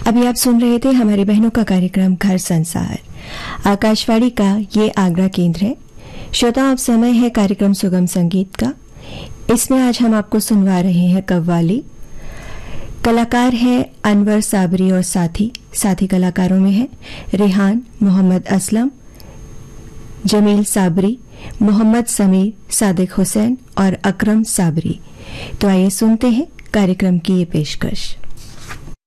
अभी आप सुन रहे थे हमारी बहनों का कार्यक्रम घर संसार, आकाशवाणी का ये आगरा केंद्र है। श्रोता, अब समय है कार्यक्रम सुगम संगीत का। इसमें आज हम आपको सुनवा रहे हैं कव्वाली। कलाकार हैं अनवर साबरी और साथी कलाकारों में हैं रेहान, मोहम्मद असलम, जमील साबरी, मोहम्मद समीर, सादिक हुसैन और अकरम साबरी। तो आइए सुनते हैं कार्यक्रम की ये पेशकश।